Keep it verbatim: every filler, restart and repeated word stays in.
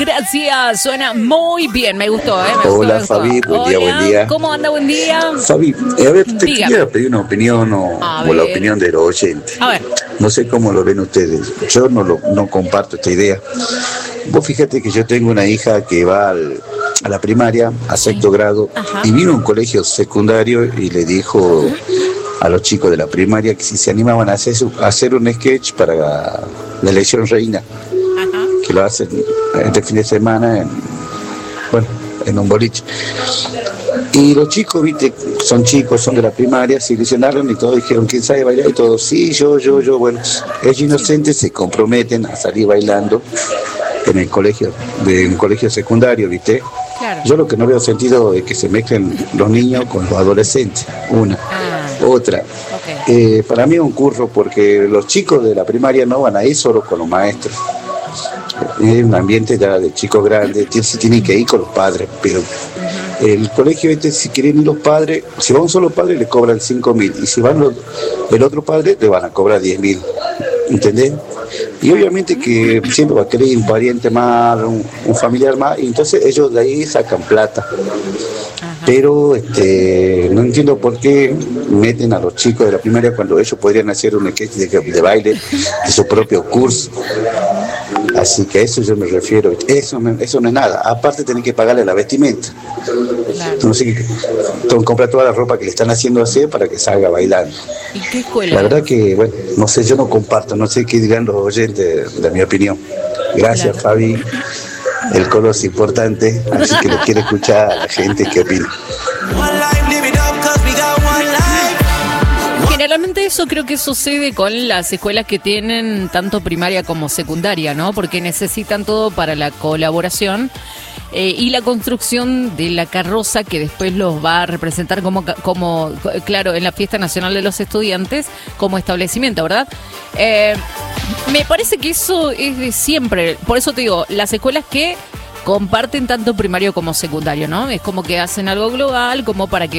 gracias. Suena muy bien, me gustó, ¿eh? Me Hola, gustó, Fabi, me gustó. buen día, Hola, buen día. ¿cómo anda? Buen día. Fabi, eh, a ver, te Dígame. quería pedir una opinión o, A o la ver. opinión de los oyentes. A ver. No sé cómo lo ven ustedes. Yo no, lo, no comparto esta idea. Vos fíjate que yo tengo una hija que va al, a la primaria, a sexto grado, Ajá. y vino a un colegio secundario y le dijo a los chicos de la primaria que si se animaban a hacer, su- a hacer un sketch para la, la elección reina, Ajá. que lo hacen este fin de semana en, bueno, en un boliche. Y los chicos, viste, son chicos, son de la primaria, se ilusionaron y todos dijeron, ¿quién sabe bailar? Y todos, sí, yo, yo, yo. Bueno, ellos inocentes se comprometen a salir bailando en el colegio, de un colegio secundario, viste. Claro. Yo lo que no veo sentido es que se mezclen los niños con los adolescentes, una. Ah. Otra, Ok. eh, para mí es un curro porque los chicos de la primaria no van a ir solo con los maestros. Es un ambiente ya de chicos grandes, tí- se tienen que ir con los padres, pero el colegio este, si quieren ir los padres, si va un solo padre le cobran cinco mil, y si van los, el otro padre le van a cobrar diez mil, ¿entendés? Y obviamente que siempre va a querer un pariente más, un, un familiar más, y entonces ellos de ahí sacan plata. Pero este, no entiendo por qué meten a los chicos de la primaria cuando ellos podrían hacer un sketch de, de baile de su propio curso. Así que a eso yo me refiero. Eso, me- eso no es nada. Aparte tienen que pagarle la vestimenta. Claro. Entonces, to- comprar toda la ropa que le están haciendo hacer para que salga bailando. ¿Y qué escuela? La verdad que, bueno, no sé, yo no comparto, no sé qué dirán los oyentes de, de mi opinión. Gracias, Claro. Fabi. El colo es importante, así que le quiero escuchar a la gente qué opina. Generalmente eso creo que sucede con las escuelas que tienen tanto primaria como secundaria, ¿no? Porque necesitan todo para la colaboración eh, y la construcción de la carroza que después los va a representar como, ca- como claro, en la Fiesta Nacional de los Estudiantes como establecimiento, ¿verdad? Eh, me parece que eso es de siempre. Por eso te digo, las escuelas que comparten tanto primario como secundario, ¿no? Es como que hacen algo global como para que